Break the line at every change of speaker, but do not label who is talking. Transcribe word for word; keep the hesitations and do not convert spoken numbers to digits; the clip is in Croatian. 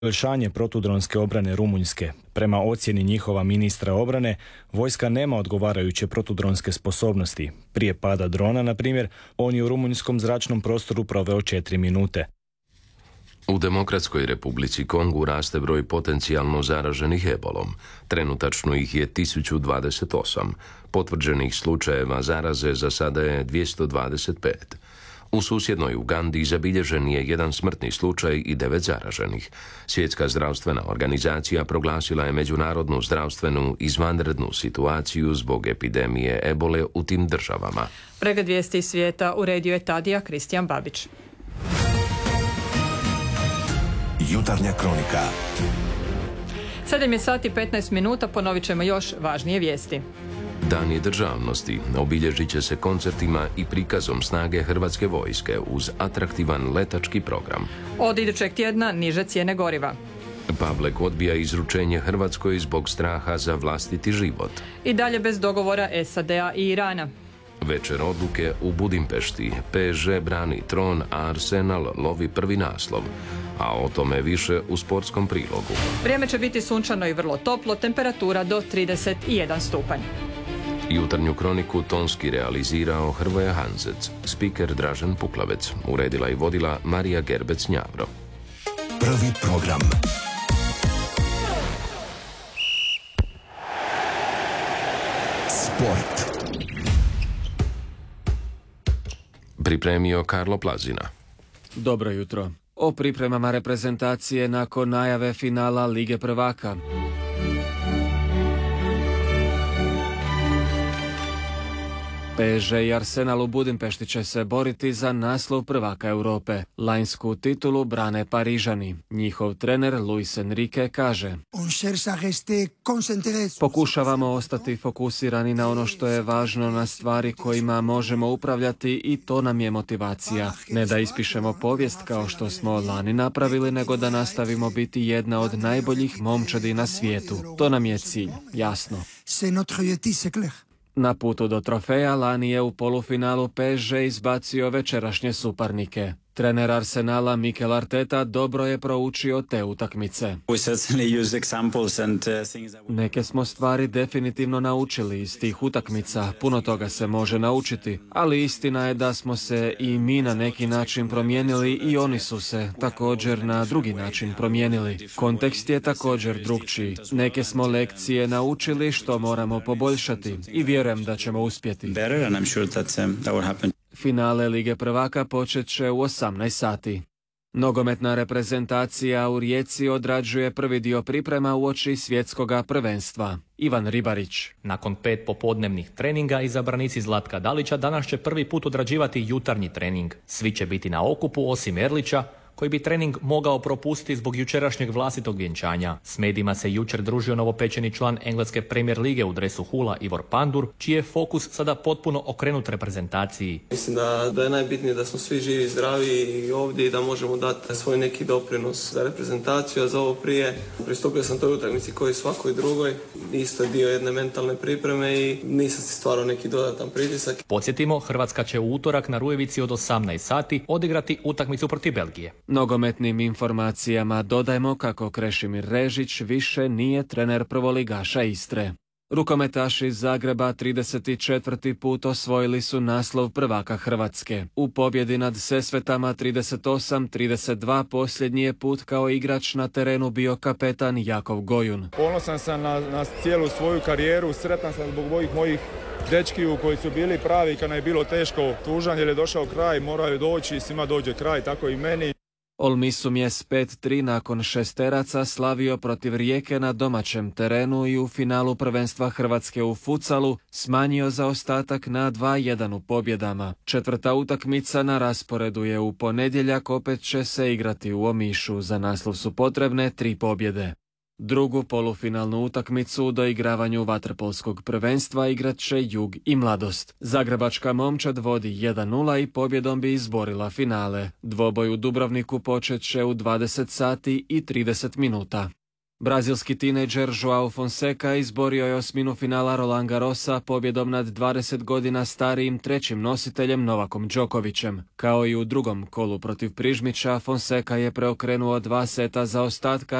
Poboljšanje protudronske obrane Rumunjske. Prema ocjeni njihova ministra obrane, vojska nema odgovarajuće protudronske sposobnosti. Prije pada drona, na primjer, on je u rumunjskom zračnom prostoru proveo četiri minute.
U Demokratskoj republici Kongu raste broj potencijalno zaraženih ebolom. Trenutačno ih je tisuću dvadeset osam. Potvrđenih slučajeva zaraze za sada je dvjesto dvadeset pet. U susjednoj Ugandi zabilježen je jedan smrtni slučaj i devet zaraženih. Svjetska zdravstvena organizacija proglasila je međunarodnu zdravstvenu izvanrednu situaciju zbog epidemije ebole u tim državama.
Pregled vijesti svijeta uredio je Tadija Kristijan Babić.
Jutarnja kronika.
sedam je sati petnaest minuta, ponovit ćemo još važnije vijesti.
Dan je državnosti obilježit će se koncertima i prikazom snage Hrvatske vojske uz atraktivan letački program.
Od idućeg tjedna niže cijene goriva.
Pavlek odbija izručenje Hrvatskoj zbog straha za vlastiti život.
I dalje bez dogovora S A D-a i Irana.
Večer odluke u Budimpešti. P S G brani tron, a Arsenal lovi prvi naslov. A o tome više u sportskom prilogu.
Vrijeme će biti sunčano i vrlo toplo, temperatura do trideset jedan stupanj.
Jutarnju kroniku tonski realizirao Hrvoje Hanzec, spiker Dražen Puklavec, uredila i vodila Marija Gerbec-Njavro.
Prvi program. Sport.
Pripremio Karlo Plazina.
Dobro jutro. O pripremama reprezentacije nakon najave finala Lige prvaka. P S G i Arsenal u Budimpešti će se boriti za naslov prvaka Europe. Lanjsku titulu brane Parižani. Njihov trener Luis Enrique kaže: pokušavamo ostati fokusirani na ono što je važno, na stvari kojima možemo upravljati i to nam je motivacija. Ne da ispišemo povijest kao što smo lani napravili, nego da nastavimo biti jedna od najboljih momčadi na svijetu. To nam je cilj, jasno. Na putu do trofeja lani je u polufinalu P S G izbacio večerašnje suparnike. Trener Arsenala Mikel Arteta dobro je proučio te utakmice. Neke smo stvari definitivno naučili iz tih utakmica, puno toga se može naučiti, ali istina je da smo se i mi na neki način promijenili i oni su se također na drugi način promijenili. Kontekst je također drukčiji. Neke smo lekcije naučili što moramo poboljšati i vjerujem da ćemo uspjeti. Finale Lige prvaka počet će u osamnaest sati. Nogometna reprezentacija u Rijeci odrađuje prvi dio priprema uoči svjetskoga prvenstva. Ivan Ribarić.
Nakon pet popodnevnih treninga izabranici Zlatka Dalića danas će prvi put odrađivati jutarnji trening. Svi će biti na okupu osim Erlića, koji bi trening mogao propustiti zbog jučerašnjeg vlastitog vjenčanja. S medijima se jučer družio novopečeni član engleske Premier lige u dresu Hula Ivor Pandur, čiji je fokus sada potpuno okrenut reprezentaciji.
Mislim da, da je najbitnije da smo svi živi i zdravi i ovdje i da možemo dati svoj neki doprinos za reprezentaciju, a za ovo prije pristupio sam toj utakmici koji svakoj drugoj. Isto je dio jedne mentalne pripreme i nisam si stvarao neki dodatan pritisak.
Podsjetimo, Hrvatska će u utorak na Rujevici od osamnaest sati odigrati utakmicu protiv Belgije.
Nogometnim informacijama dodajemo kako Krešimir Režić više nije trener prvoligaša Istre. Rukometaši iz Zagreba trideset četvrti put osvojili su naslov prvaka Hrvatske. U pobjedi nad Sesvetama trideset osam trideset dva posljednji je put kao igrač na terenu bio kapetan Jakov Gojun.
Ponosan sam na, na cijelu svoju karijeru, sretan sam zbog mojih mojih dečkiju koji su bili pravi kad je bilo teško, tužan jer je došao kraj, moraju doći, svima dođe kraj, tako i meni.
Olmisum je s pet tri nakon šesteraca slavio protiv Rijeke na domaćem terenu i u finalu prvenstva Hrvatske u futsalu smanjio zaostatak na dva jedan u pobjedama. Četvrta utakmica na rasporedu je u ponedjeljak, opet će se igrati u Omišu. Za naslov su potrebne tri pobjede. Drugu polufinalnu utakmicu u doigravanju vaterpolskog prvenstva igrat će Jug i Mladost. Zagrebačka momčad vodi jedan nula i pobjedom bi izborila finale. Dvoboj u Dubrovniku počet će u dvadeset sati i trideset minuta. Brazilski tinejdžer Joao Fonseca izborio je osminu finala Roland Garrosa pobjedom nad dvadeset godina starijim trećim nositeljem Novakom Đokovićem. Kao i u drugom kolu protiv Prižmića, Fonseca je preokrenuo dva seta zaostatka